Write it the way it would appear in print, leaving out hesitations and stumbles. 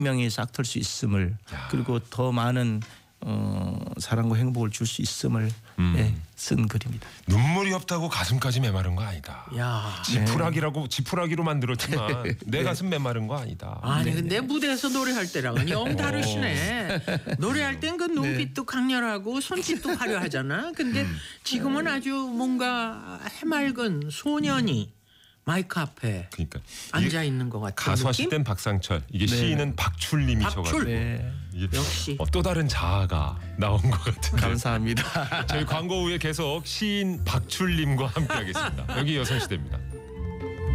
명이 싹틀 수 있음을 그리고 더 많은 사랑과 행복을 줄 수 있음을 쓴 글입니다. 눈물이 없다고 가슴까지 메마른 거 아니다. 야. 지푸라기로 만들었지만 내 가슴 메마른 거 아니다. 아니 근데 무대에서 노래할 때랑은 영 다르시네. 노래할 땐 그 눈빛도 강렬하고 손짓도 화려하잖아. 근데 지금은 아주 뭔가 해맑은 소년이 마이크 앞에 그러니까 앉아 있는 것 같은 가수하실 느낌? 땐 박상철, 이게 시인은 박출님이셔가지고 박출. 이게 역시. 또 다른 자아가 나온 것 같은데. 감사합니다. 저희 광고 후에 계속 시인 박출님과 함께하겠습니다. 여기 여성시대입니다.